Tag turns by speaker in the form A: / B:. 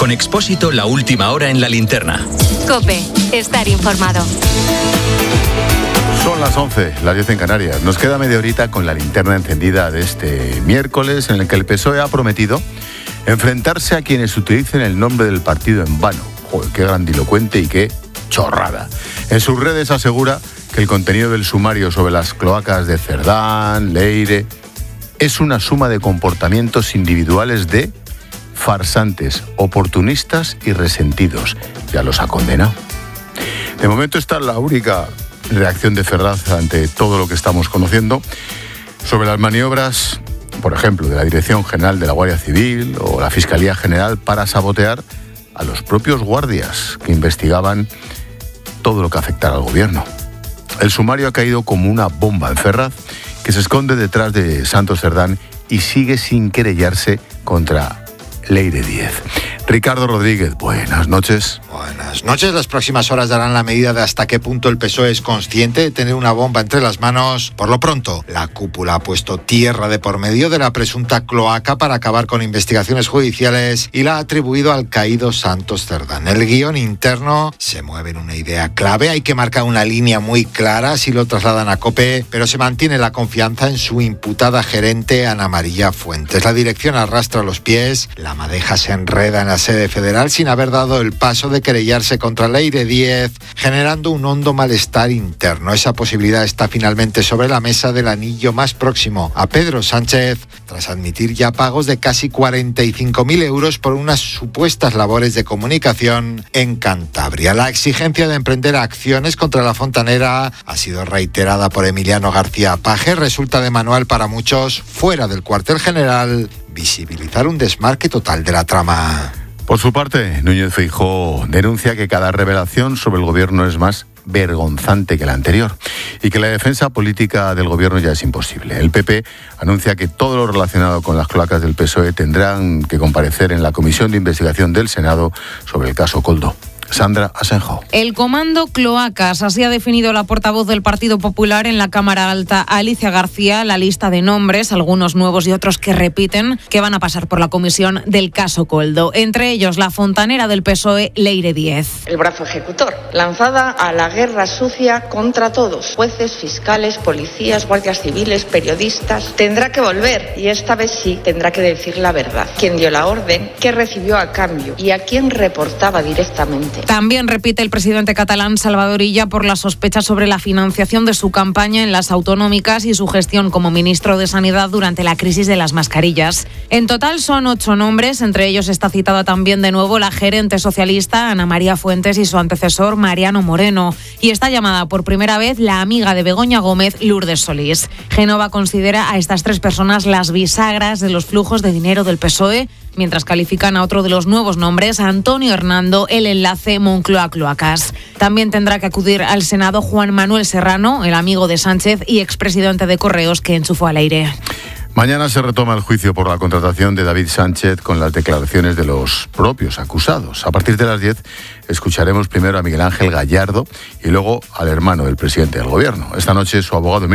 A: Con Expósito, la última hora en la linterna.
B: COPE, estar informado.
C: Son las 11, las 10 en Canarias. Nos queda media horita con la linterna encendida de este miércoles, en el que el PSOE ha prometido enfrentarse a quienes utilicen el nombre del partido en vano. Joder, qué grandilocuente y qué chorrada. En sus redes asegura que el contenido del sumario sobre las cloacas de Cerdán, Leire, es una suma de comportamientos individuales de farsantes, oportunistas y resentidos. Ya los ha condenado. De momento esta es la única reacción de Ferraz ante todo lo que estamos conociendo sobre las maniobras, por ejemplo, de la Dirección General de la Guardia Civil o la Fiscalía General para sabotear a los propios guardias que investigaban todo lo que afectara al gobierno. El sumario ha caído como una bomba en Ferraz, que se esconde detrás de Santos Cerdán y sigue sin querellarse contra Leire Díez. Ricardo Rodríguez, buenas noches.
D: Buenas noches. Las próximas horas darán la medida de hasta qué punto el PSOE es consciente de tener una bomba entre las manos. Por lo pronto, la cúpula ha puesto tierra de por medio de la presunta cloaca para acabar con investigaciones judiciales y la ha atribuido al caído Santos Cerdán. El guión interno se mueve en una idea clave. Hay que marcar una línea muy clara si lo trasladan a COPE, pero se mantiene la confianza en su imputada gerente Ana María Fuentes. La dirección arrastra los pies, la madeja se enreda en la sede federal sin haber dado el paso de querellarse contra Leire Díez, generando un hondo malestar interno. Esa posibilidad está finalmente sobre la mesa del anillo más próximo a Pedro Sánchez, tras admitir ya pagos de casi 45.000 euros por unas supuestas labores de comunicación en Cantabria. La exigencia de emprender acciones contra la fontanera ha sido reiterada por Emiliano García Paje. Resulta de manual para muchos, fuera del cuartel general, visibilizar un desmarque total de la trama.
C: Por su parte, Núñez Feijóo denuncia que cada revelación sobre el gobierno es más vergonzante que la anterior y que la defensa política del gobierno ya es imposible. El PP anuncia que todo lo relacionado con las cloacas del PSOE tendrán que comparecer en la Comisión de Investigación del Senado sobre el caso Koldo. Sandra Asenjo.
E: El comando Cloacas, así ha definido la portavoz del Partido Popular en la Cámara Alta, Alicia García, la lista de nombres, algunos nuevos y otros que repiten, que van a pasar por la comisión del caso Koldo. Entre ellos, la fontanera del PSOE, Leire Díez.
F: El brazo ejecutor, lanzada a la guerra sucia contra todos, jueces, fiscales, policías, guardias civiles, periodistas. Tendrá que volver y esta vez sí tendrá que decir la verdad. ¿Quién dio la orden? ¿Qué recibió a cambio? ¿Y a quién reportaba directamente?
E: También repite el presidente catalán Salvador Illa por las sospechas sobre la financiación de su campaña en las autonómicas y su gestión como ministro de Sanidad durante la crisis de las mascarillas. En total son 8 nombres, entre ellos está citada también de nuevo la gerente socialista Ana María Fuentes y su antecesor Mariano Moreno. Y está llamada por primera vez la amiga de Begoña Gómez, Lourdes Solís. Génova considera a estas 3 personas las bisagras de los flujos de dinero del PSOE, mientras califican a otro de los nuevos nombres, a Antonio Hernando, el enlace Moncloa-Cloacas. También tendrá que acudir al Senado Juan Manuel Serrano, el amigo de Sánchez y expresidente de Correos que enchufó al aire.
C: Mañana se retoma el juicio por la contratación de David Sánchez con las declaraciones de los propios acusados. A partir de las 10 escucharemos primero a Miguel Ángel Gallardo y luego al hermano del presidente del gobierno. Esta noche su abogado